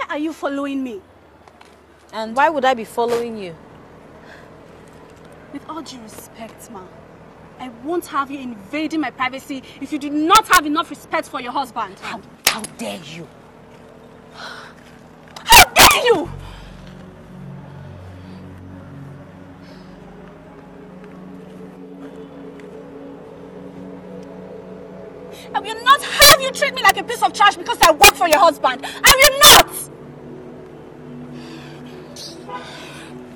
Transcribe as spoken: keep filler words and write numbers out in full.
are you following me? And why would I be following you? With all due respect, ma, I won't have you invading my privacy if you do not have enough respect for your husband. How, how dare you? How dare you? I will not have you treat me like a piece of trash because I work for your husband. I will not!